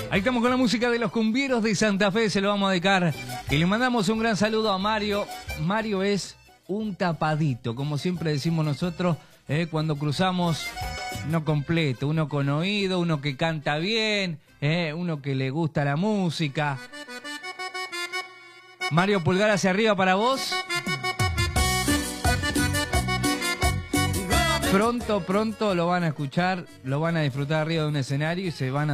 Ahí estamos con la música de los cumbieros de Santa Fe, se lo vamos a dedicar. Y le mandamos un gran saludo a Mario. Mario es un tapadito, como siempre decimos nosotros, cuando cruzamos, uno completo, uno con oído, uno que canta bien, uno que le gusta la música. Mario, pulgar hacia arriba para vos. Pronto lo van a escuchar, lo van a disfrutar arriba de un escenario y se van a